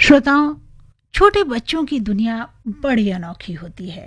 श्रोताओं, छोटे बच्चों की दुनिया बड़ी अनोखी होती है।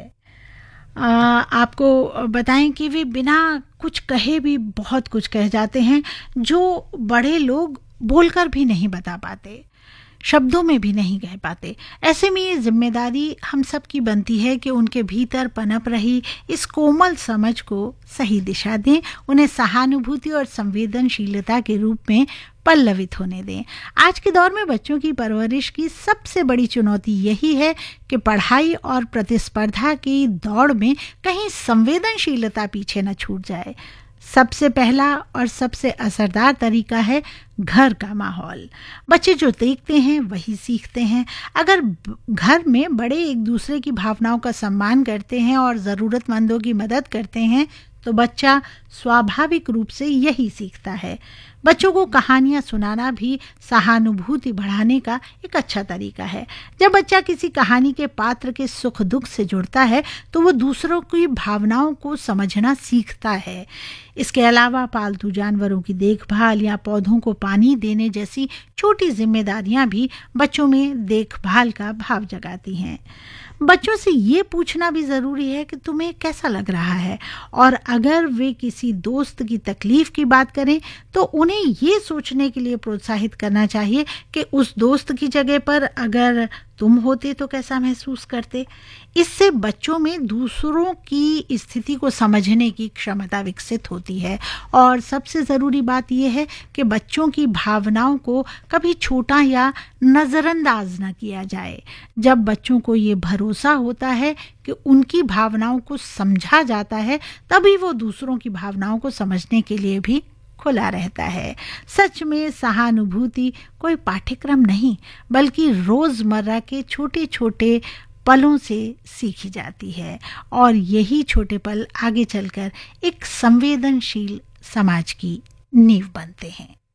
आपको बताएं कि वे बिना कुछ कहे भी बहुत कुछ कह जाते हैं, जो बड़े लोग बोलकर भी नहीं बता पाते, शब्दों में भी नहीं कह पाते। ऐसे में ये जिम्मेदारी हम सब की बनती है कि उनके भीतर पनप रही इस कोमल समझ को सही दिशा दें, उन्हें सहानुभूति और संवेदनशीलता के रूप में पल्लवित होने दें। आज के दौर में बच्चों की परवरिश की सबसे बड़ी चुनौती यही है कि पढ़ाई और प्रतिस्पर्धा की दौड़ में कहीं संवेदनशीलता पीछे न छूट जाए। सबसे पहला और सबसे असरदार तरीका है घर का माहौल। बच्चे जो देखते हैं वही सीखते हैं। अगर घर में बड़े एक दूसरे की भावनाओं का सम्मान करते हैं और ज़रूरतमंदों की मदद करते हैं तो बच्चा स्वाभाविक रूप से यही सीखता है। बच्चों को कहानियां सुनाना भी सहानुभूति बढ़ाने का एक अच्छा तरीका है। जब बच्चा किसी कहानी के पात्र के सुख दुख से जुड़ता है तो वो दूसरों की भावनाओं को समझना सीखता है। इसके अलावा पालतू जानवरों की देखभाल या पौधों को पानी देने जैसी छोटी जिम्मेदारियां भी बच्चों में देखभाल का भाव जगाती हैं। बच्चों से ये पूछना भी ज़रूरी है कि तुम्हें कैसा लग रहा है, और अगर वे किसी दोस्त की तकलीफ की बात करें तो उन्हें ये सोचने के लिए प्रोत्साहित करना चाहिए कि उस दोस्त की जगह पर अगर तुम होते तो कैसा महसूस करते। इससे बच्चों में दूसरों की स्थिति को समझने की क्षमता विकसित होती है। और सबसे ज़रूरी बात यह है कि बच्चों की भावनाओं को कभी छोटा या नज़रअंदाज न किया जाए। जब बच्चों को ये भरोसा होता है कि उनकी भावनाओं को समझा जाता है, तभी वो दूसरों की भावनाओं को समझने के लिए भी खुला रहता है। सच में सहानुभूति कोई पाठ्यक्रम नहीं, बल्कि रोजमर्रा के छोटे छोटे पलों से सीखी जाती है, और यही छोटे पल आगे चलकर एक संवेदनशील समाज की नींव बनते हैं।